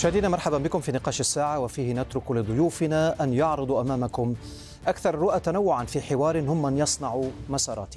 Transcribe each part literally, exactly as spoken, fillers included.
مشاهدينا مرحبا بكم في نقاش الساعة، وفيه نترك لضيوفنا أن يعرضوا أمامكم أكثر الرؤى تنوعا في حوار هم من يصنع مساراته.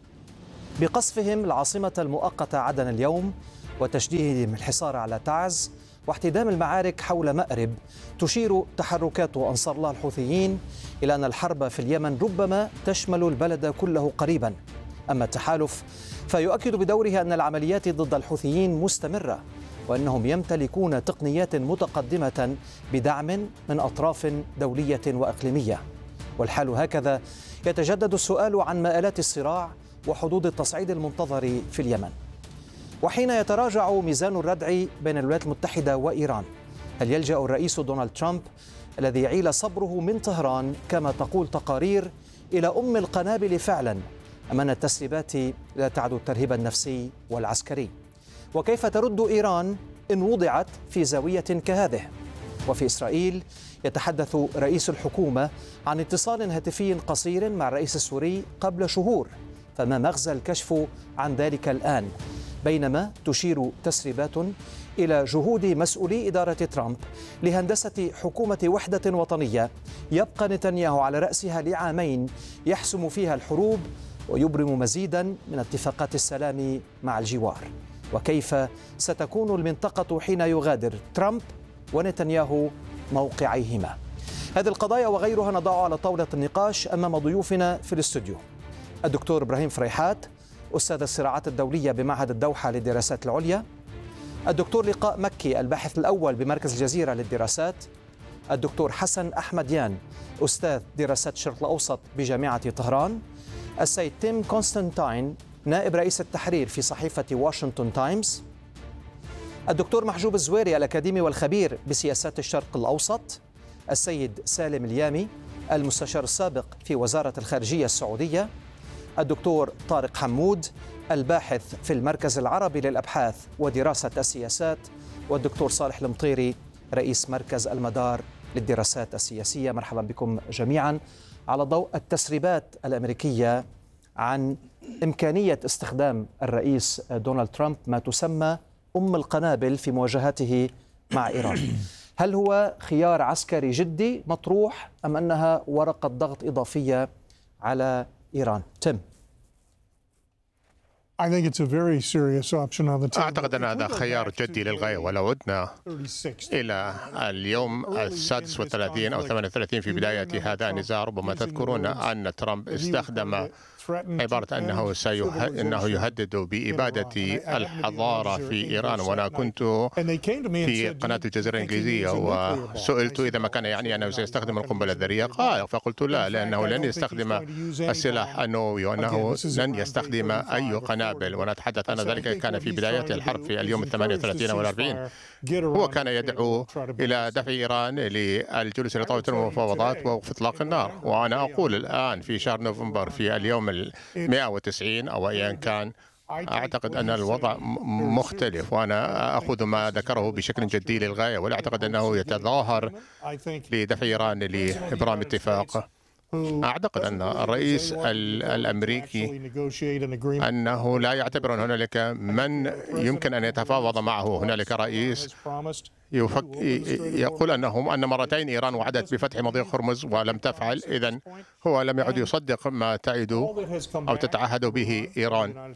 بقصفهم العاصمة المؤقتة عدن اليوم وتشديدهم الحصار على تعز واحتدام المعارك حول مأرب، تشير تحركات أنصار الله الحوثيين إلى أن الحرب في اليمن ربما تشمل البلد كله قريبا. أما التحالف فيؤكد بدوره أن العمليات ضد الحوثيين مستمرة، وأنهم يمتلكون تقنيات متقدمة بدعم من أطراف دولية وإقليمية. والحال هكذا يتجدد السؤال عن مآلات الصراع وحدود التصعيد المنتظر في اليمن. وحين يتراجع ميزان الردع بين الولايات المتحدة وإيران، هل يلجأ الرئيس دونالد ترامب الذي يعيل صبره من طهران كما تقول تقارير إلى أم القنابل فعلا، أم أن التسريبات لا تعد الترهيب النفسي والعسكري؟ وكيف ترد إيران إن وضعت في زاوية كهذه؟ وفي إسرائيل يتحدث رئيس الحكومة عن اتصال هاتفي قصير مع الرئيس السوري قبل شهور، فما مغزى الكشف عن ذلك الآن؟ بينما تشير تسريبات إلى جهود مسؤولي إدارة ترامب لهندسة حكومة وحدة وطنية يبقى نتنياهو على رأسها لعامين يحسم فيها الحروب ويبرم مزيدا من اتفاقات السلام مع الجوار. وكيف ستكون المنطقة حين يغادر ترامب ونتنياهو موقعيهما؟ هذه القضايا وغيرها نضعها على طاولة النقاش أمام ضيوفنا في الاستوديو: الدكتور إبراهيم فريحات، أستاذ الصراعات الدولية بمعهد الدوحة للدراسات العليا، الدكتور لقاء مكي الباحث الأول بمركز الجزيرة للدراسات، الدكتور حسن أحمديان أستاذ دراسات الشرق الأوسط بجامعة طهران، السيد تيم كونستانتاين نائب رئيس التحرير في صحيفة واشنطن تايمز، الدكتور محجوب الزويري الأكاديمي والخبير بسياسات الشرق الأوسط، السيد سالم اليامي المستشار السابق في وزارة الخارجية السعودية، الدكتور طارق حمود الباحث في المركز العربي للأبحاث ودراسة السياسات، والدكتور صالح المطيري رئيس مركز المدار للدراسات السياسية. مرحبا بكم جميعا. على ضوء التسريبات الأمريكية عن إمكانية استخدام الرئيس دونالد ترامب ما تسمى أم القنابل في مواجهته مع إيران، هل هو خيار عسكري جدي مطروح أم أنها ورقة ضغط إضافية على إيران؟ تم. أعتقد أن هذا خيار جدي للغاية، ولو عدنا إلى اليوم السادس والثلاثين أو ثمانية وثلاثين في بداية هذا النزاع، ربما تذكرون أن ترامب استخدم عبارة أنه سيه... أنه يهدد بإبادة الحضارة في إيران. وأنا كنت في قناة الجزيرة الإنجليزية وسئلت إذا ما كان يعني أنه سيستخدم القنبلة الذرية، قال فقلت لا، لأنه لن يستخدم السلاح النووي وأنه لن يستخدم أي قنابل. ونتحدث أن ذلك كان في بداية الحرب في اليوم الثمانية والثلاثين والأربعين. هو كان يدعو إلى دفع إيران للجلوس إلى طاولة المفاوضات ووقف إطلاق النار. وأنا أقول الآن في شهر نوفمبر في اليوم المئة وتسعين أو أيا كان، أعتقد أن الوضع مختلف، وأنا أخذ ما ذكره بشكل جدي للغاية، ولا أعتقد أنه يتظاهر لدفع إيران لإبرام اتفاق. أعتقد أن الرئيس الأمريكي أنه لا يعتبر أن هنالك من يمكن أن يتفاوض معه. هنالك رئيس يفك... يقول أنه أن مرتين إيران وعدت بفتح مضيق هرمز ولم تفعل، إذن هو لم يعد يصدق ما تعد أو تتعهد به إيران.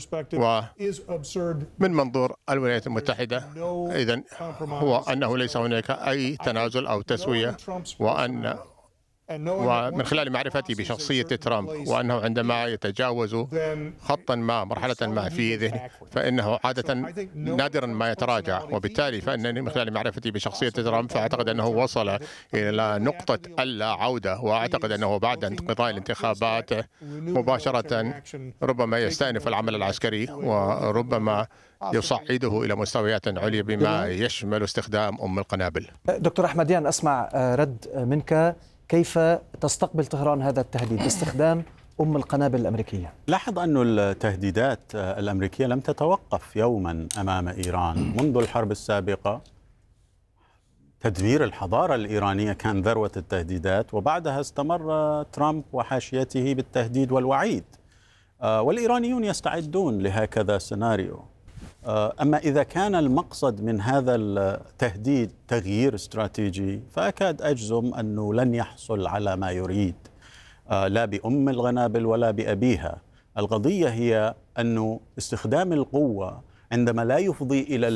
ومن منظور الولايات المتحدة إذن هو أنه ليس هناك أي تنازل أو تسوية، وأن ومن خلال معرفتي بشخصية ترامب وأنه عندما يتجاوز خطا ما مرحلة ما في ذهنه فإنه عادة نادرا ما يتراجع. وبالتالي فإنني من خلال معرفتي بشخصية ترامب فأعتقد أنه وصل إلى نقطة اللا عودة، وأعتقد أنه بعد انقضاء الانتخابات مباشرة ربما يستأنف العمل العسكري وربما يصعده إلى مستويات عليا بما يشمل استخدام أم القنابل. دكتور أحمديان، أسمع رد منك. كيف تستقبل طهران هذا التهديد باستخدام أم القنابل الأمريكية؟ لاحظ أن التهديدات الأمريكية لم تتوقف يوما أمام إيران منذ الحرب السابقة. تدمير الحضارة الإيرانية كان ذروة التهديدات، وبعدها استمر ترامب وحاشيته بالتهديد والوعيد، والإيرانيون يستعدون لهكذا سيناريو. أما إذا كان المقصد من هذا التهديد تغيير استراتيجي فأكاد أجزم أنه لن يحصل على ما يريد، لا بأم الغنابل ولا بأبيها. القضية هي أنه استخدام القوة عندما لا يفضي إلى